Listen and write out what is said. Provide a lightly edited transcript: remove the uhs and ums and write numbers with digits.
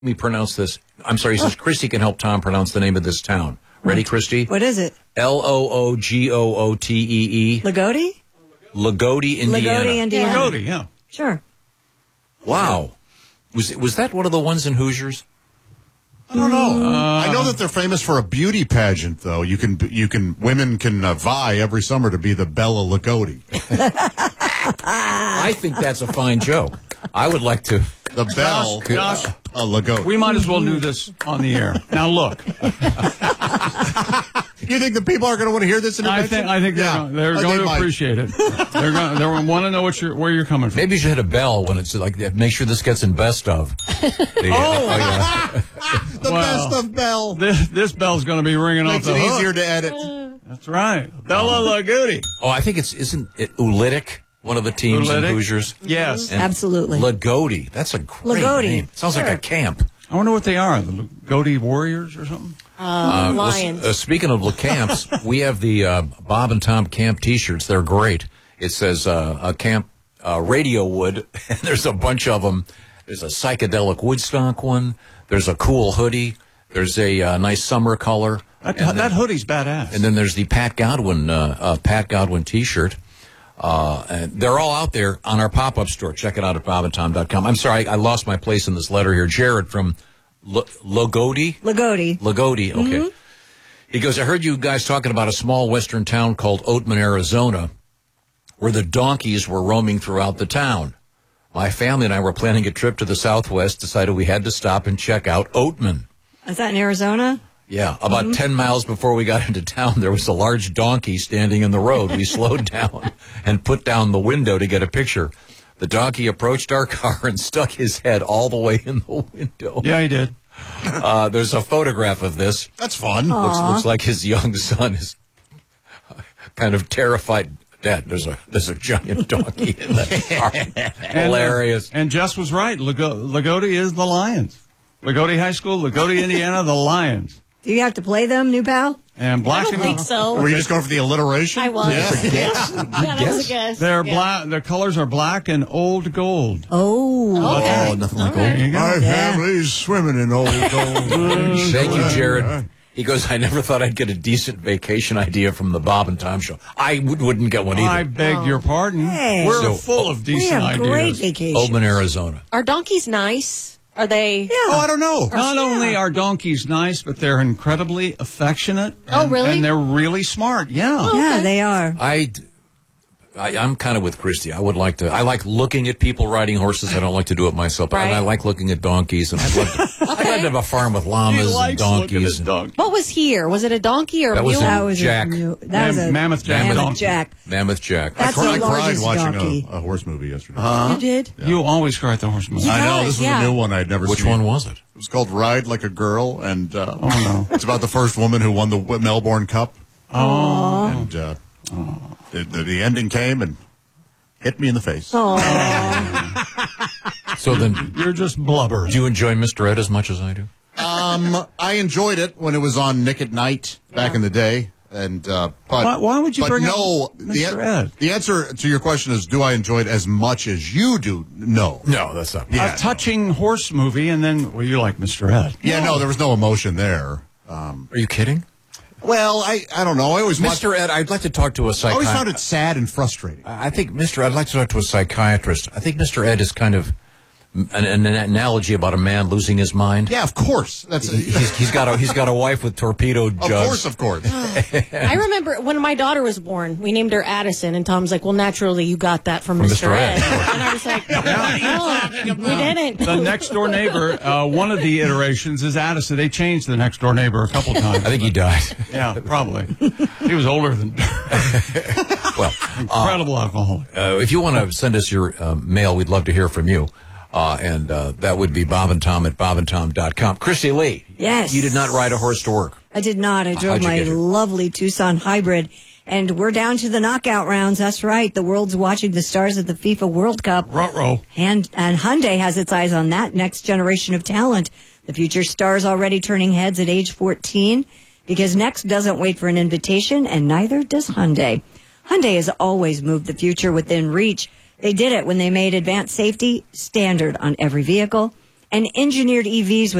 me pronounce this. I'm sorry, he says Christy can help Tom pronounce the name of this town. Ready, Christy? What is it? Logootee. Lagodi? Lagodi, Indiana. Lagodi, Indiana. Lagodi, yeah. Sure. Wow. Was that one of the ones in Hoosiers? I don't know. I know that they're famous for a beauty pageant, though. Women can vie every summer to be the Bella Lagodi. I think that's a fine joke. I would like to. The Belle Josh, Lagodi. we might as well do this on the air. Now, look. You think the people are going to want to hear this intervention? I think they're going to appreciate it. They're going to want to know where you're coming from. Maybe you should hit a bell when it's like, make sure this gets in best of. The best of Bell. This bell's going to be ringing off Makes the it hook. easier to edit. That's right. Bella Lagodi. Oh, I think isn't it Ulitic, one of the teams in Hoosiers? Yes. And Absolutely. Lagodi. That's a great name. Sounds like a camp. I wonder what they are. The Lagodi Warriors or something? Lions. Speaking of camps, we have the Bob and Tom camp T-shirts. They're great. It says a camp Radio Wood, and there's a bunch of them. There's a psychedelic Woodstock one. There's a cool hoodie. There's a nice summer color. That hoodie's badass. And then there's the Pat Godwin T-shirt. And they're all out there on our pop-up store. Check it out at bobandtom.com. I'm sorry, I lost my place in this letter here. Jared from Lagodi? Lagodi. Lagodi, okay. Mm-hmm. He goes, I heard you guys talking about a small western town called Oatman, Arizona, where the donkeys were roaming throughout the town. My family and I were planning a trip to the Southwest, decided we had to stop and check out Oatman. Is that in Arizona? Yeah, about 10 miles before we got into town, there was a large donkey standing in the road. We slowed down and put down the window to get a picture. The donkey approached our car and stuck his head all the way in the window. Yeah, he did. There's a photograph of this. That's fun. Looks like his young son is kind of terrified. Dad, there's a giant donkey in the car. Hilarious. And Jess was right. Lagodi is the Lions. Lagodi High School, Lagodi, Indiana, the Lions. Do you have to play them, new pal? And I don't think so. Were you just going for the alliteration? I was. Yeah. That was a guess. They're black. Their colors are black and old gold. Oh. Okay. Oh, nothing like There you old. go. My family's swimming in old gold. Thank you, Jared. He goes, I never thought I'd get a decent vacation idea from the Bob and Tom show. I wouldn't get one either. I beg your pardon. Hey. We're full of We decent have ideas. great vacation. Oatman, Arizona. Are donkeys nice? Are they? Yeah. Oh, I don't know. Not only are donkeys nice, but they're incredibly affectionate. Oh, really? And they're really smart. Yeah. Yeah, they are. I'm kind of with Christy. I like looking at people riding horses. I don't like to do it myself. But Right. I like looking at donkeys. And I'd like to have a farm with llamas and donkeys. What was here? Was it a donkey or a That was mule? That was Jack. That was a Mammoth Jack. Mammoth Jack. Mammoth Jack. That's I the cried largest watching donkey. a horse movie yesterday. You did? You always cry at the horse movie. I know. This was Yeah. a new one I'd never Which seen. one was it? It was called Ride Like a Girl, and it's about the first woman who won the Melbourne Cup. Oh. And the ending came and hit me in the face. So then, You're just blubber. do you enjoy Mr. Ed as much as I do? I enjoyed it when it was on Nick at Night back in the day. And but Why would you bring no, up Mr. Ed? The answer to your question is, do I enjoy it as much as you do? No. No, that's not. Yeah, A touching horse movie, and then, well, you like Mr. Ed. Yeah, no, there was no emotion there. Are you kidding? Well, I don't know. I always Mr. Ed, I'd like to talk to a I always found psychiatrist. it sad and frustrating. I think I'd like to talk to a psychiatrist. I think Mr. Ed is kind of an analogy about a man losing his mind. Yeah, of course. That's He's got a wife with torpedo jugs. of course. I remember when my daughter was born, we named her Addison, and Tom's like, well, naturally, you got that from Mr. Ed. And I was like, no, we didn't. The next door neighbor, one of the iterations is Addison. They changed the next door neighbor a couple times. I think he died. Yeah, probably. He was older than Well, incredible alcoholic. if you want to send us your mail, we'd love to hear from you. And that would be Bob and Tom at bobandtom.com. Christy Lee. Yes. You did not ride a horse to work. I did not. I drove How'd you my get here? lovely Tucson hybrid. And we're down to the knockout rounds. That's right. The world's watching the stars of the FIFA World Cup. Ruh-roh. And Hyundai has its eyes on that next generation of talent. The future stars already turning heads at age 14 because Next doesn't wait for an invitation, and neither does Hyundai. Hyundai has always moved the future within reach. They did it when they made advanced safety standard on every vehicle. and engineered EVs with